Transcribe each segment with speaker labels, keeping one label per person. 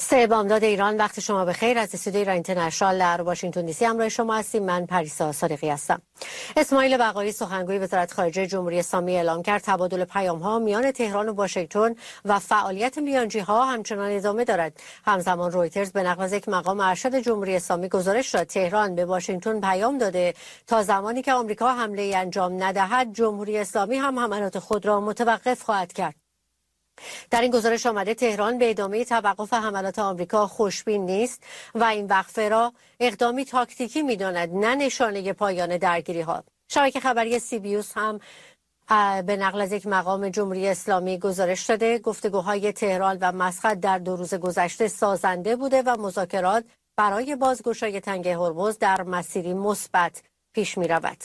Speaker 1: سه بامداد ایران، وقت شما بخیر. از استودیو ایران اینترنشنال در واشنگتن دی سی همراه شما هستیم. من پریسا صادقی هستم. اسماعیل بقایی سخنگوی وزارت خارجه جمهوری اسلامی اعلام کرد تبادل پیام‌ها میان تهران و واشنگتن و فعالیت میانجی‌ها همچنان ادامه دارد. همزمان رویترز به نقل از یک مقام ارشد جمهوری اسلامی گزارش داد تهران به واشنگتن پیام داده تا زمانی که آمریکا حمله انجام ندهد جمهوری اسلامی هم حملات خود را متوقف خواهد کرد. در این گزارش آمده تهران به ادامه توقف حملات آمریکا خوشبین نیست و این وقفه را اقدامی تاکتیکی می‌داند، نه نشانه پایان درگیری‌ها. شبکه خبری CBS هم به نقل از یک مقام جمهوری اسلامی گزارش داده گفتگوهای تهران و مسقط در 2 روز گذشته سازنده بوده و مذاکرات برای بازگشایی تنگه هرمز در مسیری مثبت پیش می‌رود.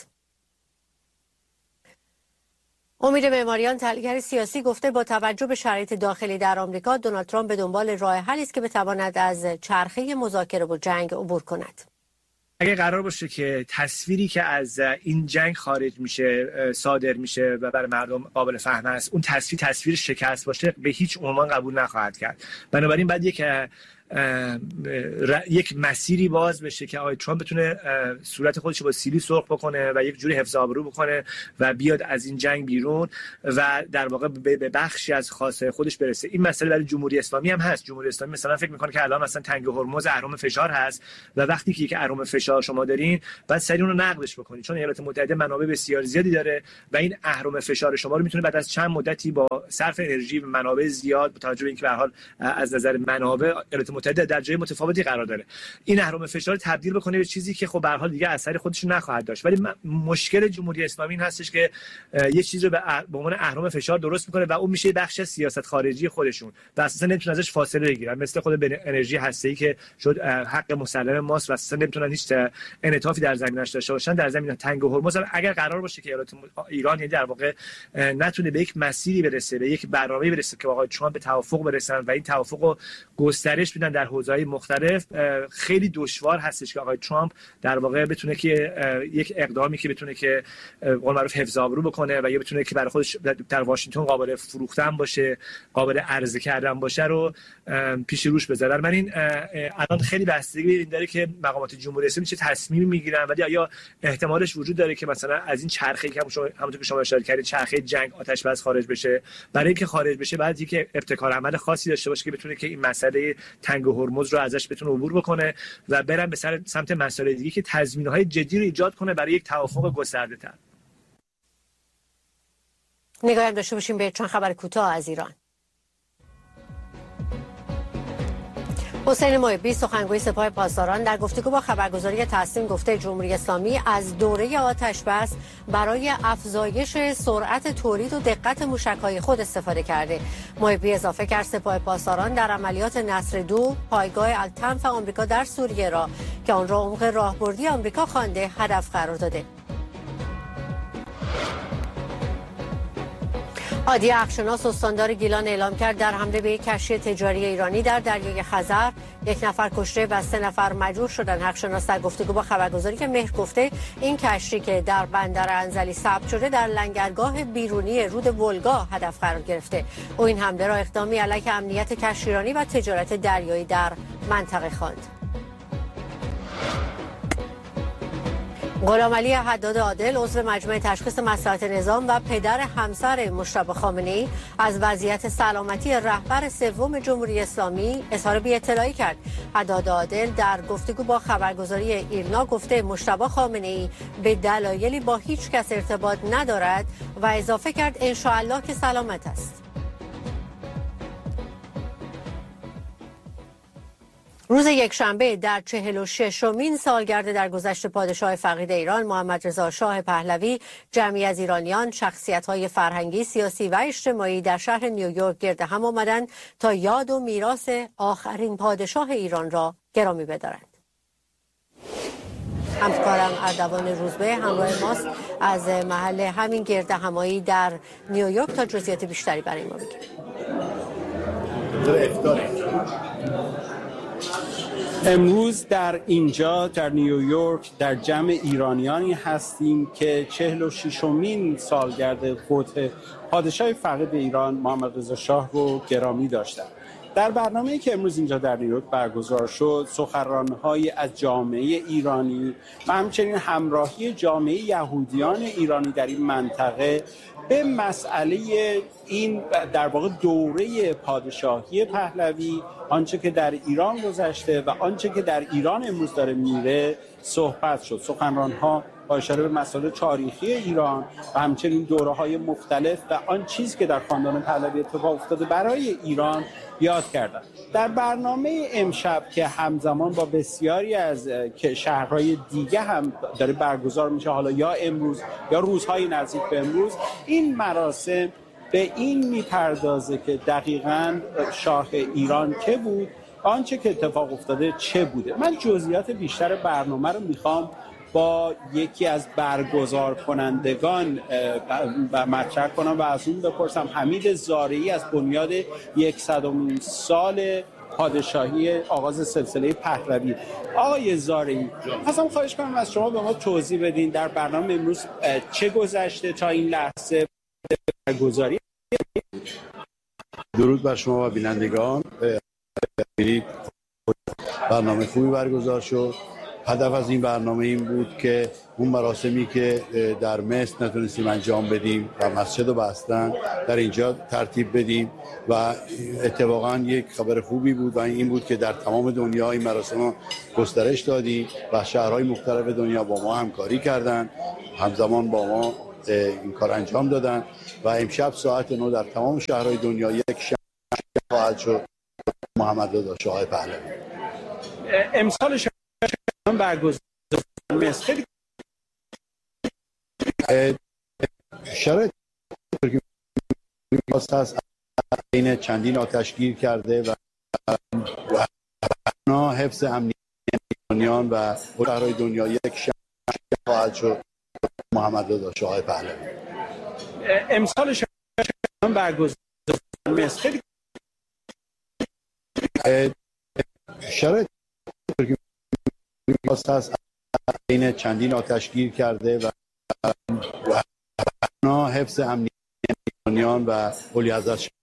Speaker 1: امید معماریان، تحلیلگر سیاسی، گفته با توجه به شرایط داخلی در آمریکا دونالد ترامپ به دنبال راه حلی است که بتواند از چرخه مذاکره و جنگ عبور کند.
Speaker 2: اگه قرار باشه که تصویری که از این جنگ خارج میشه صادر میشه و برای مردم قابل فهم است، اون تصویر شکست باشه، به هیچ عنوان قبول نخواهد کرد. بنابراین بعد یک مسیری باز بشه که آقای ترامپ بتونه صورت خودش با سیلی سرخ بکنه و یک جوری حفظ آبرو بکنه و بیاد از این جنگ بیرون و در واقع به بخشی از خواسته خودش برسه. این مسئله برای جمهوری اسلامی هم هست. جمهوری اسلامی مثلا فکر میکنه که الان مثلا تنگه هرمز اهرم فشار هست و وقتی که یک اهرم فشار شما دارین بعد سریع اون رو نقدش بکنید، چون ایالات متحده منابع بسیار زیادی داره و این اهرم فشار شما رو میتونه بعد از چند مدتی با صرف انرژی و منابع زیاد با توجه به اینکه به هر حال از نظر منابع ایالات متحده در جای متفاوتی قرار داره، این اهرم فشار تبدیل بکنه به چیزی که خب به هر حال دیگه اثری خودش نخواهد داشت. ولی مشکل جمهوری اسلامی این هستش که یه چیزی رو به عنوان اهرم فشار درست میکنه و اون میشه بخش از سیاست خارجی خودشون و اساسا نمیتونن ازش فاصله بگیرن، مثل خود انرژی هسته‌ای که شد حق مسلم ماست و اساسا نمیتونن هیچ انعطافی در زمینش داشته باشن. در زمین تنگ هرمز اگر قرار باشه که ایران یعنی در واقع نتونه به یک مسیری برسه، به یک برنامه‌ای برسه که آقای ترامپ به توافق برسن و این توافق رو گسترش بدن در حوزه‌های مختلف، خیلی دشوار هستش که آقای ترامپ در واقع بتونه که یک اقدامی که بتونه که قول معروف حفظ آبرو بکنه و یا بتونه که برای خودش در واشنگتن قابل فروختن باشه، قابل عرضه کردن باشه رو پیش روش بذاره. من این الان خیلی بستگی این داره که مقامات جمهوری اسلامی چه تصمیمی میگیرن، ولی آیا احتمالش وجود داره که مثلا از این چرخه‌ای که همونطور که شما اشاره کردید چرخه جنگ آتش بس خارج بشه، برای اینکه خارج بشه بعد اینکه ابتکار عمل خاصی داشته باشه که بتونه که این مسئله تنگ هرمز رو ازش بتونه عبور بکنه و برن به سمت مسائل دیگه که تضمین‌های جدی رو ایجاد کنه برای یک توافق گسترده‌تر.
Speaker 1: نگاهی هم داشته باشیم به چند خبر کوتاه از ایران. حسین محبی سخنگوی سپاه پاسداران در گفتگو با خبرگزاری تسنیم گفته جمهوری اسلامی از دوره آتش بس برای افزایش سرعت تولید و دقت موشک‌های خود استفاده کرده. محبی اضافه کرد سپاه پاسداران در عملیات نصر-2 پایگاه التنف آمریکا در سوریه را که آن را عمق راهبردی آمریکا خوانده هدف قرار داده. هادی اخشناس استاندار گیلان اعلام کرد در حمله به یک کشتی تجاری ایرانی در دریای خزر 1 نفر کشته و 3 نفر مجروح شدند. اخشناس در گفتگو با خبرگزاری که مهر گفته این کشتی که در بندر انزلی ثبت شده در لنگرگاه بیرونی رود ولگا هدف قرار گرفته. او این حمله را اقدامی علیه امنیت کشتیرانی و تجارت دریایی در منطقه خواند. غلامعلی حداد عادل عضو مجمع تشخیص مصلحت نظام و پدر همسر مجتبی خامنه‌ای از وضعیت سلامتی رهبر سوم جمهوری اسلامی اظهار بی‌اطلاعی کرد. حداد عادل در گفتگو با خبرگزاری ایرنا گفته مجتبی خامنه‌ای به دلایلی با هیچ کس ارتباط ندارد و اضافه کرد ان شاء الله که سلامت است. روز یکشنبه در 46مین سالگرد درگذشت پادشاه فقید ایران محمد رضا شاه پهلوی جمعی از ایرانیان، شخصیت‌های فرهنگی، سیاسی و اجتماعی در شهر نیویورک گرد هم آمدند تا یاد و میراث آخرین پادشاه ایران را گرامی بدارند. همکارم اردوان روزبه همراه ماست از محل همین گرد همایی در نیویورک تا جزئیات بیشتری برای ما بگه.
Speaker 3: امروز در اینجا در نیویورک در جمع ایرانیانی هستیم که 46مین سالگرد فوت پادشاه فقید ایران محمد رضا شاه رو گرامی داشتند. در برنامه‌ای که امروز اینجا در نیویورک برگزار شد، سخنران‌هایی از جامعه ایرانی و همچنین همراهی جامعه یهودیان ایرانی در این منطقه به مسئله این در واقع دوره پادشاهی پهلوی، آنچه که در ایران گذشته و آنچه که در ایران امروز داره میره صحبت شد. سخنران‌ها با اشاره به مسائل تاریخی ایران و همچنین دوره‌های مختلف و آن چیزی که در خاندان پهلوی اتفاق افتاده برای ایران یاد کردند. در برنامه امشب که همزمان با بسیاری از شهرهای دیگه هم داره برگزار میشه، حالا یا امروز یا روزهای نزدیک به امروز، این مراسم به این میپردازه که دقیقاً شاه ایران که بود، آنچه که اتفاق افتاده چه بوده. من جزئیات بیشتر برنامه رو میخوام با یکی از برگزار کنندگان مطرح کنم و از اون بپرسم. حمید زارعی از بنیاد 100مین سال پادشاهی آغاز سلسله پهلوی. آقای زارعی، خواستم خواهش کنم از شما به ما توضیح بدین در برنامه امروز چه گذشته تا این لحظه برگزاری.
Speaker 4: درود بر شما و بینندگان. برنامه خوبی برگزار شد. هدف از این برنامه این بود که اون مراسمی که در مصر نتونستیم انجام بدیم و مسجد رو بستن در اینجا ترتیب بدیم و اتفاقا یک خبر خوبی بود و این بود که در تمام دنیا این مراسم رو گسترش دادیم و شهرهای مختلف دنیا با ما همکاری کردن، همزمان با ما این کار انجام دادن و امشب ساعت 9 در تمام شهرهای دنیا یک شب خواهد شد محمد رضا شاه پهلوی.
Speaker 3: امسال برگزار مصر
Speaker 4: شرایط هست این چندین آتشگیر کرده و حفظ امنیت ایرانیان و شهرهای دنیا یک شب خواهد شد محمد رضا شاه پهلوی.
Speaker 3: امسال برگزار مصر
Speaker 4: شرایط هست این چندین آتشگیر کرده و حفظ امنیت ایرانیان و اولی‌حضرت